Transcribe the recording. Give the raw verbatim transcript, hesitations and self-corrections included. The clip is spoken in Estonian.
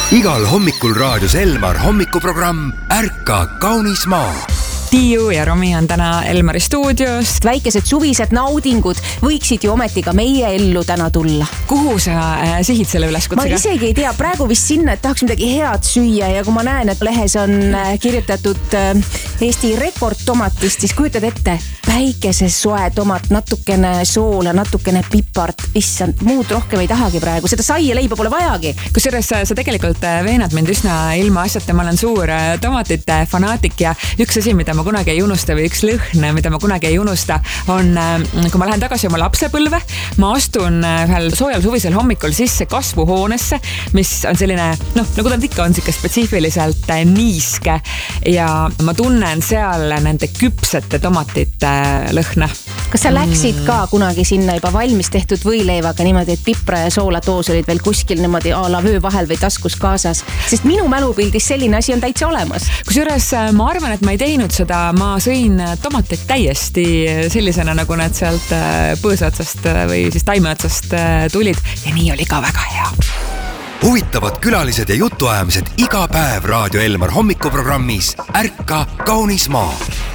Igal hommikul raadios Elmar hommikuprogramm Ärka kaunis maa. Tiiu ja Romi on täna Elmari stuudios. Väikesed suvised naudingud võiksid ju ometi ka meie ellu täna tulla. Kuhu sa äh, sihid selle üleskutsega? Ma isegi ei tea, praegu vist sinna, et tahaks midagi head süüa ja kui ma näen, et lehes on äh, kirjutatud äh, Eesti rekordtomatist, siis kujutad ette, väikese soe tomat, natukene soola, natukene pipart, issand, muud rohkem ei tahagi praegu, seda saia leiba pole vajagi. Kusjuures sa tegelikult veenad mind üsna ilma asjata, ma olen suur tomatite fanaatik ja üks asi, mida ma kunagi ei unusta või üks lõhn, mida ma kunagi ei unusta, on, kui ma lähen tagasi oma lapsepõlve, ma astun ühel soojal suvisel hommikul sisse kasvuhoonesse, mis on selline, noh, nagu ta ikka on siuke spetsiifiliselt niiske ja ma tunnen seal nende küpsete tomatite lõhna. Kas sa läksid ka kunagi sinna juba valmis tehtud võileivaga niimoodi, et pipra ja soolatoos olid veel kuskil niimoodi a la vöö vahel või taskus kaasas? Sest minu mälupildis selline asi on täitsa olemas. Kusjuures ma arvan, et ma ei teinud seda, ma sõin tomateid täiesti sellisena, nagu need sealt põõsaotsast või siis taimeotsast tulid ja nii oli ka väga hea. Huvitavad külalised ja jutuajamised iga päev Raadio Elmar hommikuprogrammis Ärka kaunis maa.